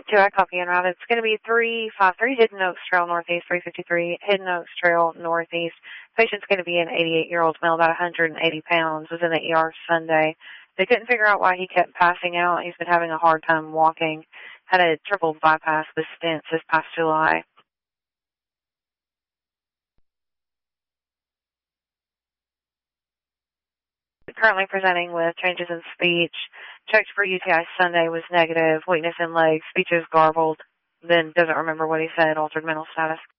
2, I copy and route. It's going to be 353 Hidden Oaks Trail Northeast, 353 Hidden Oaks Trail Northeast. Patient's going to be an 88-year-old male, about 180 pounds, was in the ER Sunday. They couldn't figure out why he kept passing out. He's been having a hard time walking. Had a triple bypass with stents this past July. Currently presenting with changes in speech. Checked for UTI Sunday, was negative. Weakness in legs. Speech is garbled. Then doesn't remember what he said. Altered mental status.